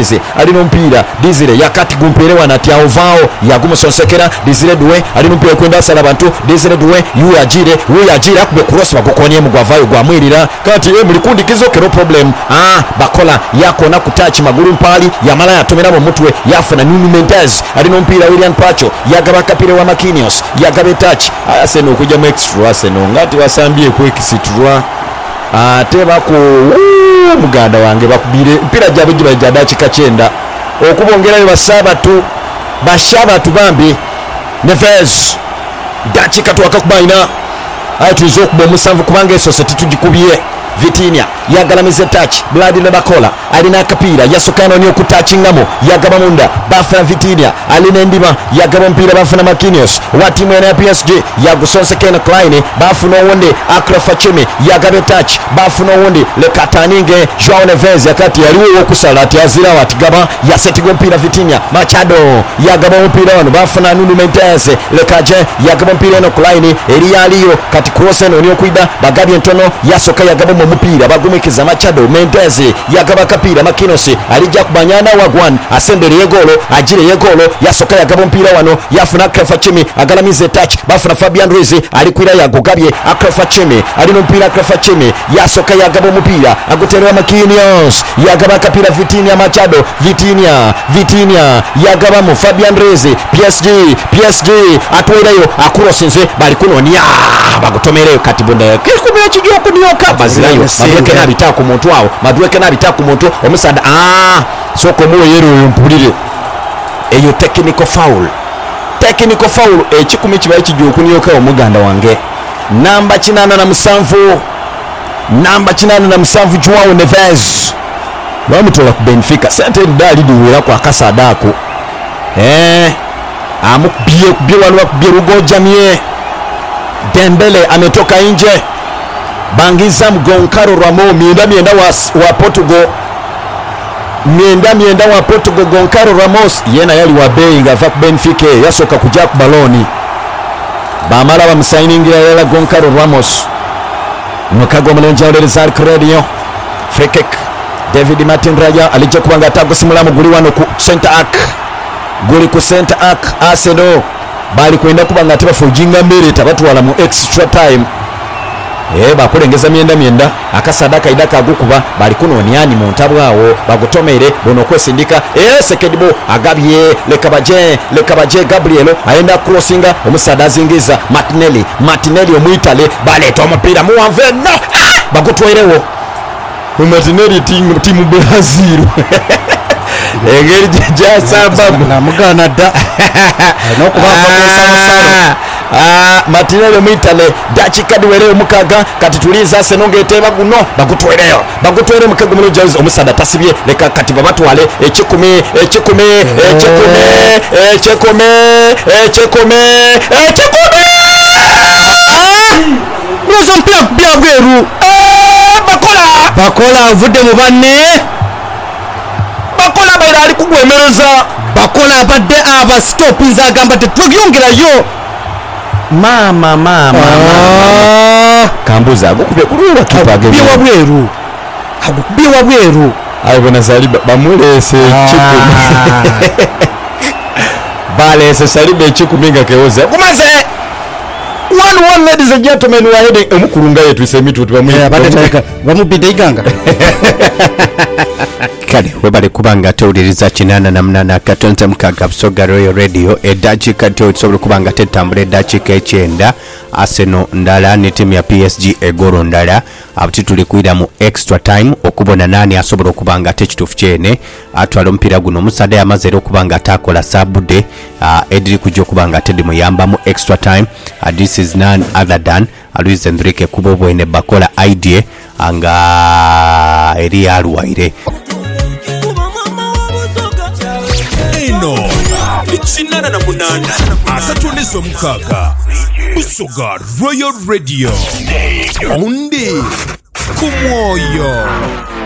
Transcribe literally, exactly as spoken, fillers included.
Andrews alina mpira Desire yakati gumpere wanati aovao yagumusonsekera Desire Doué alina mpira kwenda sala bantu Desire Doué yu ajire yu ajire akube cross bakokonye mugwavayo gwamwirira kati e muri kundi kizo kero problem ah Bakola yakona kutachi maguru mpali yamala yatomera mu mutwe yafuna Nuno Mendes alina mpira William Pacho yagaba kapire wa Marquinhos yagabe touch Arsenal kuja mu extra Arsenal ngati wasambie ku extra ate bako muganda wange bakubire mpira jabe jiba jadachi kachenda okubongera basabatu bashabatu bambi Neves dachi katwaka kubaina atuizo kubo musanvu kubanga eso setujikubiye Vitinha yagalamize touch Bladine Bakola alina kapira yasokano nyo kutachingamo yagaba munda bafana Vitinha alina ndima yagaba mpira bafana Marquinhos wa timu ya P S G yagusonse Ken Klein bafuna wonde Akraf Hakimi yagabe touch bafuna wonde le kataninge Joao Neves yakati yaliwo okusalati azira watigaba yasetigo mpira Vitinha Machado yagaba mpira wano bafana Nuno Mendes le kaje yagaba mpira no Klein Elialiyo kati cross no nyo kuida bagabi entono yasoka yagaba mupira bagumikeza Machado Mendes yagaba kapira Marquinhos alija kubanyana wagwan asembere yegolo ajire yegolo yasoka yagaba mpira wano yafuna Akraf Hakimi agalamize touch bafuna Fabian Ruiz alikwira yagogabye Akraf Hakimi alino mpira Akraf Hakimi yasoka yagaba mpira aguterwa Marquinhos yagaba kapira Vitinha Machado Vitinha Vitinha yagaba mu Fabian Ruiz P S G P S G atwirayo akurosinze bali kunonya bagutomereyo katibunda kikumira kijyo kunyoka bazirayo madweke nabita ku muntu wawo madweke nabita ku muntu omusada ah soko muwe yero mpulire eyo technical foul technical foul ekikumi kibaye kijyo kunyoka omuganda wange namba kinana na musanvu namba kinana na musanvu Joao Neves bamutola ku Benfica sente ndali diwera kwa kasadako eh amukbiye kubiye wanu kubiye rugo jamie Dembele ametoka nje bangiza Goncalo Ramos mienda mienda wa, wa Portugal mienda mienda wa Portugal Goncalo Ramos yena yali wa bei ngava Benfica yasoka kuja ku baloni bamala ba signing ya yala Goncalo Ramos mukago mlonja Rezal Credio Fekek David Martin Raya alije kubanga tago simulamu guli wano ku center arc guli ku center arc Arsenal bali kwenda kubanga atiba fujinga mbere tabatwala mu extra time eh bakulengeza myenda myenda akasadaka idaka agukuba bali kunonyani mu ntabwawo bagutomere bono kwesindika eh sekedibo agabye lekabaje lekabaje Gabriel aenda crossinga omusada zingiza Martinelli Martinelli omuitale bale tomopira muwanve no ah! bagutwerewo Martinelli timu timu Brazil engeri jasamba na mugana da no kubanga ah Martinelli muitale dakika diwere mukaga kati tuliza senonge teba guno bagutwereyo bagutwere mukago mulo jazz omusada tasibye leka kati babatwale ekikumi ekikumi ekikumi ekikumi ekikumi ekikumi Rozo mpia bia bweru eh Bakola Bakola avude mu banne Bakola bayira ali kugwemereza Bakola abadde aba stop nzagamba tetugiyongerayo mama mama ah kambuza agukubye kulura kipage biwa bweru agukubye bweru ayibona zali bamulese chikumi bale se salibe chikumi ngakeoza kumaze one one ladies and gentlemen we are heading omukurunga yetu isemitu tubamwe bateteka bamubide iganga kale webale kubanga tewuliriza kinana na munana katonta mukaga Busoga Royal Radio edakika tyo tsobola kubanga tetambula edakika ekyenda Arsenal ndala ne timu ya P S G egoro ndala abuti tuli kuira mu extra time okubona nani asobola kubanga tekitufu kyene atwala omupiira guno omusada yamazero kubanga atakola sabude uh, ediri kujja kubanga tedi muyamba mu extra time uh, this is none other than Luis Enrique kubo bwene Bakola idea anga eri alwaire eno ikinana na munana asatu nezo mukaga Busoga Royal Radio undi kumwoyo.